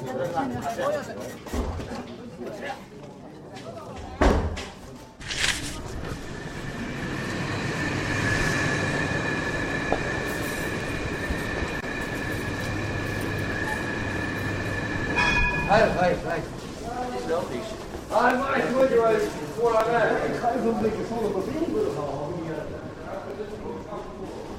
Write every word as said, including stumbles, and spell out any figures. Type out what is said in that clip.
Hey, hey, hey. Selfies. Hij maakt het goed, joh. Voor haar weg. Ik ga even een beetje zonder papier willen gaan.